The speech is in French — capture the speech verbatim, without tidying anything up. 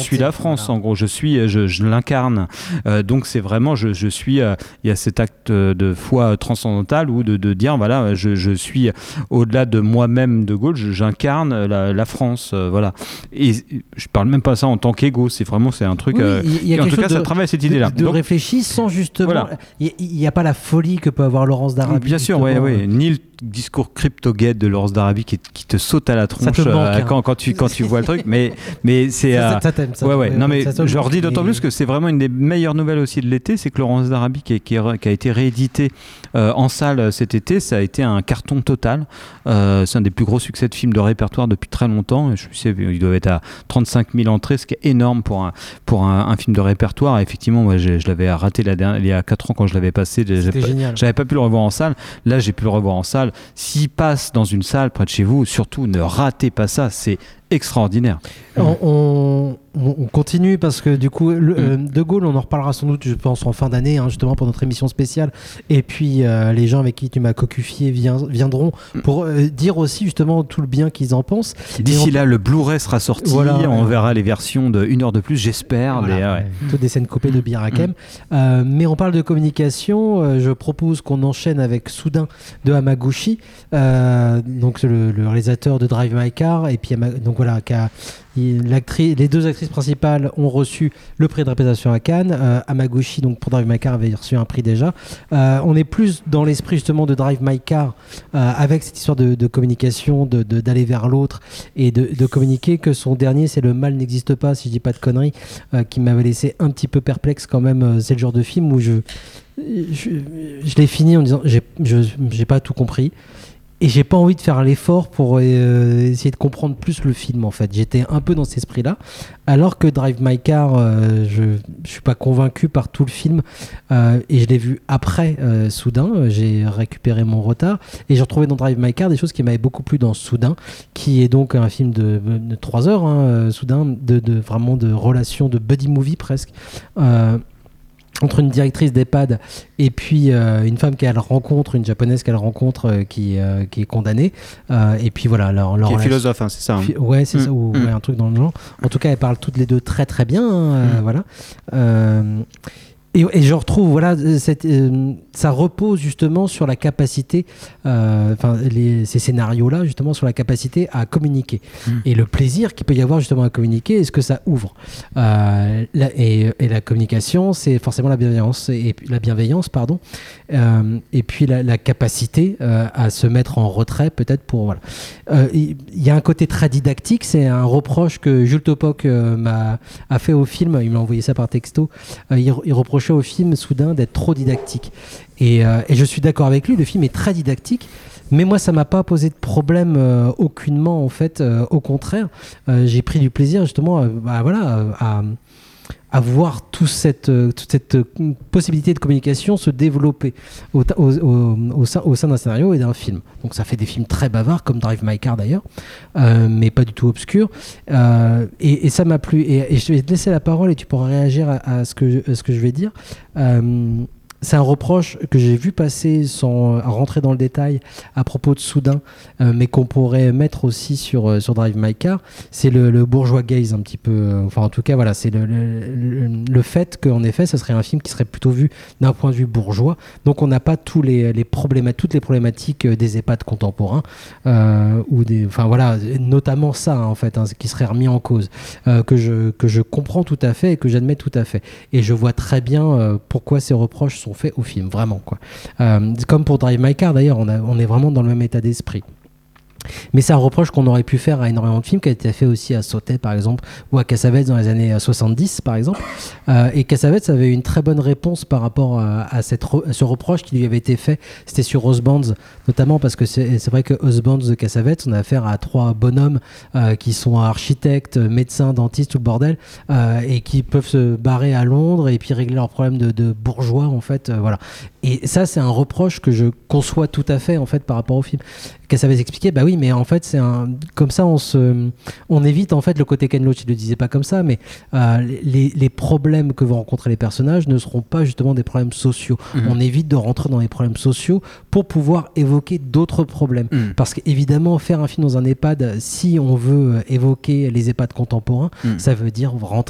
suis la France, voilà. En gros, je suis, je, je l'incarne. Euh, donc c'est vraiment, je, je suis. Il euh, y a cet acte de foi transcendantal ou de, de dire, voilà, je, je suis au-delà de moi-même de Gaulle, je, j'incarne la, la France, euh, voilà. Et je parle même pas ça en tant qu'égo. C'est vraiment, c'est un truc. Oui, euh, y, y a en tout cas, de, ça travaille cette idée-là. De, de donc, réfléchir sans justement. Voilà. Il n'y a pas la folie que peut avoir Laurence d'Arabie. Bien sûr, oui, oui. Ni le discours crypto-gay de Laurence d'Arabie qui, qui te saute à la tronche manque, euh, hein. quand, quand, tu, quand tu vois le truc. Mais, mais c'est. Ça, euh, ça t'aime, ça. Ouais, ouais. Non, mais ça je leur dis d'autant et... plus que c'est vraiment une des meilleures nouvelles aussi de l'été, c'est que Laurence d'Arabie qui, qui, qui a été réédité euh, en salle cet été, ça a été un carton total. Euh, c'est un des plus gros succès de film de répertoire depuis très longtemps. Je sais, il doit être à trente-cinq mille entrées, ce qui est énorme pour un, pour un, un film de répertoire. Et effectivement, moi, je, je l'avais raté la dernière, il y a quatre ans quand je l'avais passé. C'était pas, génial. J'avais pas pu le revoir en salle. Là, j'ai pu le revoir en salle. S'il passe dans une salle près de chez vous, surtout ne ratez pas ça. C'est extraordinaire. On, on, on continue parce que du coup, le, euh, De Gaulle, on en reparlera sans doute, je pense, en fin d'année, hein, justement pour notre émission spéciale. Et puis, euh, les gens avec qui tu m'as cocufié vient, viendront pour euh, dire aussi justement tout le bien qu'ils en pensent. D'ici on... là, le Blu-ray sera sorti. Voilà, on ouais. verra les versions de une heure de plus, j'espère. Voilà, les, ouais. Toutes des scènes coupées de Bir Hakeim. Mm. Euh, mais on parle de communication. Euh, je propose qu'on enchaîne avec Soudain de Hamaguchi, euh, donc le, le réalisateur de Drive My Car, et puis donc voilà, qui a les deux actrices principales ont reçu le prix de réalisation à Cannes. Euh, Hamaguchi, donc pour Drive My Car, avait reçu un prix déjà. Euh, on est plus dans l'esprit justement de Drive My Car, euh, avec cette histoire de, de communication, de, de, d'aller vers l'autre et de, de communiquer, que son dernier, c'est Le Mal n'existe pas, si je dis pas de conneries, euh, qui m'avait laissé un petit peu perplexe quand même. C'est le genre de film où je, je, je l'ai fini en disant j'ai, je, j'ai pas tout compris. Et j'ai pas envie de faire l'effort pour euh, essayer de comprendre plus le film, en fait. J'étais un peu dans cet esprit-là. Alors que Drive My Car, euh, je, je suis pas convaincu par tout le film. Euh, et je l'ai vu après euh, Soudain. J'ai récupéré mon retard. Et j'ai retrouvé dans Drive My Car des choses qui m'avaient beaucoup plu dans Soudain, qui est donc un film de, de trois heures, hein, Soudain, de, de, vraiment de relation, de buddy movie presque. Euh, entre une directrice d'EHPAD et puis euh, une femme qu'elle rencontre, une japonaise qu'elle rencontre euh, qui, euh, qui est condamnée. Euh, et puis voilà. Leur, leur qui est relation... philosophe, hein, c'est ça. Hein. Fi- ouais, c'est mmh. ça, ou mmh. ouais, un truc dans le genre. En tout cas, elles parlent toutes les deux très très bien. Hein, euh, mmh. Voilà. Euh, Et, et je retrouve, voilà, cette, euh, ça repose justement sur la capacité, euh, enfin, les, ces scénarios-là, justement, sur la capacité à communiquer. Mmh. Et le plaisir qu'il peut y avoir justement à communiquer, et ce que ça ouvre. Euh, la, et, et la communication, c'est forcément la bienveillance, et, la bienveillance, pardon, euh, et puis la, la capacité euh, à se mettre en retrait, peut-être pour, voilà. Euh, il y a un côté très didactique, c'est un reproche que Jules Topoc euh, m'a a fait au film, il m'a envoyé ça par texto, euh, il, il reproche au film Soudain d'être trop didactique et, euh, et je suis d'accord avec lui, le film est très didactique, mais moi ça m'a pas posé de problème euh, aucunement en fait, euh, au contraire, euh, j'ai pris du plaisir justement euh, bah, voilà, à, à voir tout cette, euh, toute cette euh, possibilité de communication se développer au, au, au, au, sein, au sein d'un scénario et d'un film. Donc ça fait des films très bavards comme Drive My Car d'ailleurs, euh, mais pas du tout obscurs, euh, et, et ça m'a plu, et, et je vais te laisser la parole et tu pourras réagir à, à, ce, que je, à ce que je vais dire. euh, C'est un reproche que j'ai vu passer sans rentrer dans le détail à propos de Soudain, euh, mais qu'on pourrait mettre aussi sur, euh, sur Drive My Car. C'est le, le bourgeois gaze un petit peu. Euh, enfin, en tout cas, voilà, c'est le, le, le fait qu'en effet, ce serait un film qui serait plutôt vu d'un point de vue bourgeois. Donc, on n'a pas tous les, les problèmes, toutes les problématiques des EHPAD contemporains, euh, ou des, enfin voilà, notamment ça hein, en fait, hein, qui serait remis en cause, euh, que je que je comprends tout à fait et que j'admets tout à fait. Et je vois très bien euh, pourquoi ces reproches sont fait au film, vraiment quoi. Euh, comme pour Drive My Car d'ailleurs, on, a, on est vraiment dans le même état d'esprit. Mais c'est un reproche qu'on aurait pu faire à énormément de films, qui a été fait aussi à Sautet par exemple, ou à Cassavetes dans les années soixante-dix par exemple. Euh, et Cassavetes avait une très bonne réponse par rapport à, à, cette re, à ce reproche qui lui avait été fait. C'était sur Husbands, notamment parce que c'est, c'est vrai que Husbands de Cassavetes, on a affaire à trois bonhommes euh, qui sont architectes, médecins, dentistes, tout le bordel, euh, et qui peuvent se barrer à Londres et puis régler leurs problèmes de, de bourgeois en fait. Euh, voilà. Et ça, c'est un reproche que je conçois tout à fait en fait par rapport au film. Cassavetes expliquait, bah oui, mais en fait, c'est un comme ça, on se, on évite en fait le côté Ken Loach. Il le disait pas comme ça, mais euh, les, les problèmes que vont rencontrer les personnages ne seront pas justement des problèmes sociaux. Mmh. On évite de rentrer dans les problèmes sociaux pour pouvoir évoquer d'autres problèmes. Mmh. Parce qu'évidemment, faire un film dans un EHPAD, si on veut évoquer les EHPAD contemporains, mmh. ça veut dire rentrer